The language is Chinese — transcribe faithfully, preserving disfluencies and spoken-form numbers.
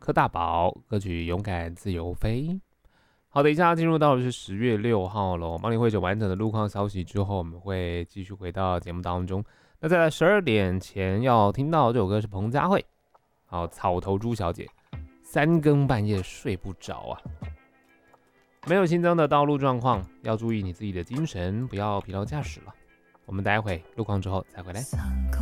柯大宝歌曲《勇敢自由飞》。好的，以下进入到的是十月六号喽。帮你汇整完整的路况消息之后，我们会继续回到节目当中。那在十二点前要听到这首歌是彭佳慧，好，草头朱小姐，三更半夜睡不着啊。没有新增的道路状况，要注意你自己的精神，不要疲劳驾驶了。我们待会路况之后再回来。 三更